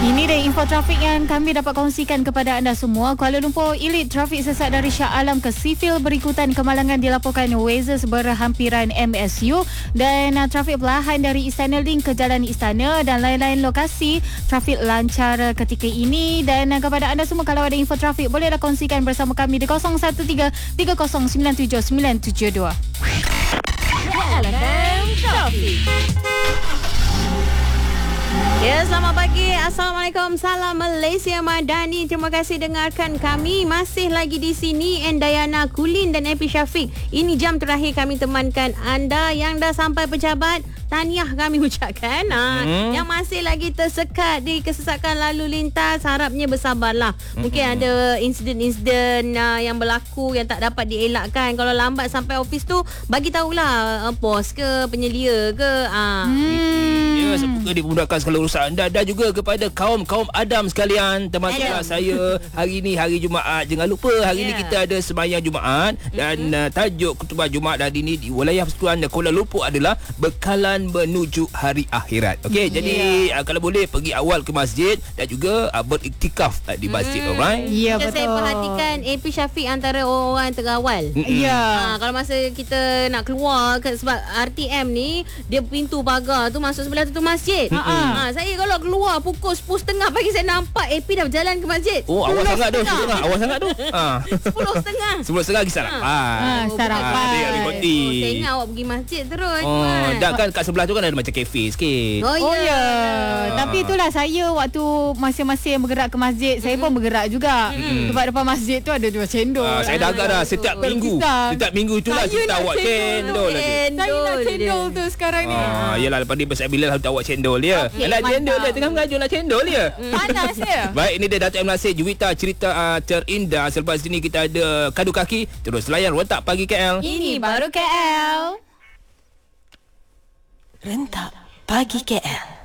Ini dia info trafik yang kami dapat kongsikan kepada anda semua. Kuala Lumpur, Elite trafik sesat dari Shah Alam ke Sifil berikutan kemalangan dilaporkan Wazers berhampiran MSU dan trafik perlahan dari Istana Link ke Jalan Istana dan lain-lain lokasi trafik lancar ketika ini. Dan kepada anda semua, kalau ada info trafik bolehlah kongsikan bersama kami di 0113097972. LFM Trafik. Ya, selamat pagi. Assalamualaikum. Salam Malaysia Madani. Terima kasih dengarkan kami. Masih lagi di sini Endayana Kulin dan Epi Syafiq. Ini jam terakhir kami temankan anda yang dah sampai pejabat. Tahniah kami ucapkan. Yang masih lagi tersekat di kesesakan lalu lintas, harapnya bersabarlah. Mungkin ada insiden-insiden yang berlaku yang tak dapat dielakkan. Kalau lambat sampai office tu, bagi tahulah bos ke penyelia ke. Ya, semoga dimudahkan segala urusan anda dan juga kepada kaum Adam sekalian, termasuklah saya. Hari ni hari Jumaat, jangan lupa hari ni kita ada sembahyang Jumaat dan tajuk khutbah Jumaat hari ni di wilayah Persekutuan Kuala Lumpur adalah bekalan menuju hari akhirat. Okey, jadi kalau boleh pergi awal ke masjid dan juga beriktikaf di masjid. Alright? Ya, betul. Saya perhatikan AP Syafiq antara orang yang terawal. Ya. Kalau masa kita nak keluar sebab RTM ni dia pintu pagar tu masuk sebelah tu masjid. Saya kalau keluar pukul 10.30 pagi saya nampak AP dah berjalan ke masjid. Oh, awal sangat tu. Awal sangat tu. 10.30. 10.30 lagi sarapan. Sarapan. Saya ingat awak pergi masjid terus. Dan kan kat sebelah tu kan ada macam kafe sikit. Oh ya. Tapi itulah saya waktu masing-masing bergerak ke masjid, saya pun bergerak juga. Sebab depan masjid tu ada jual cendol. Saya dah agak dah setiap minggu. Setiap minggu itulah kita awak cendol lagi. Saya nak cendol tu sekarang ni. Yalah, lepas ni Besar Bilal harus awak cendol dia. Nak cendol dia, tengah mengajuk nak cendol dia. Panas ya. Baik, ini dia Datuk M. Nasir, juwita cerita terindah. Selepas ini kita ada Kadu Kaki. Terus layan Rentak Pagi KL. Ini baru KL. Rentak Pagi KL.